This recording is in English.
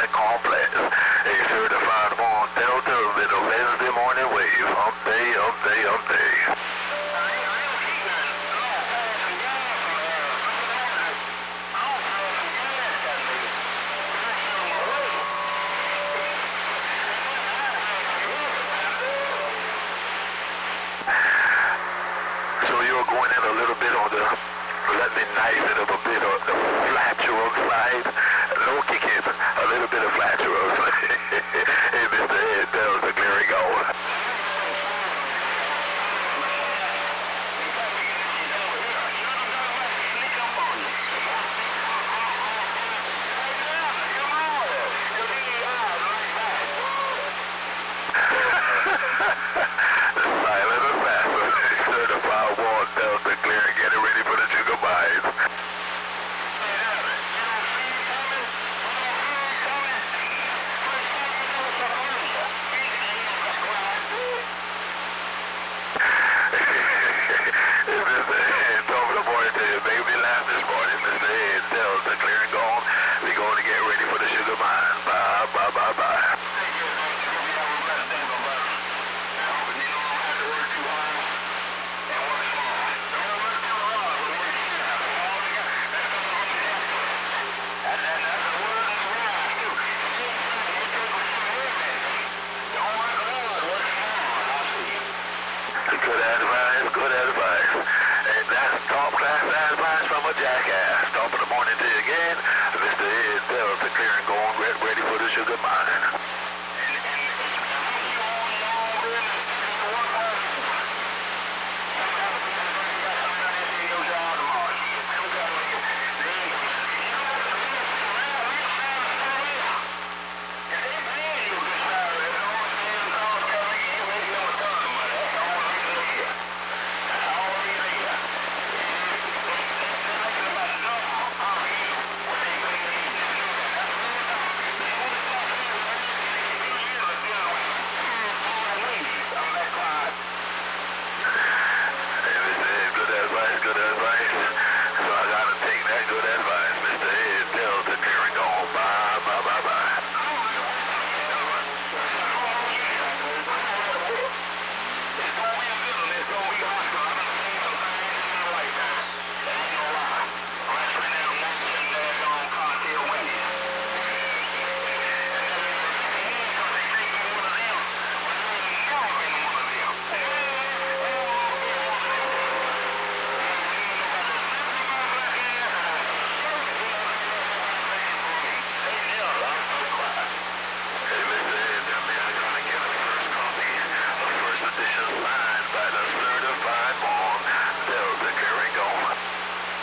Apartment Complex. A certified on Delta with a Wednesday morning wave. Hump day, hump day, hump day. So you're going in a little bit on the, let me knife it up a bit on the flat-drug side. No kicking, a little bit of flat-drug. Hey, Mr. Ed, that was a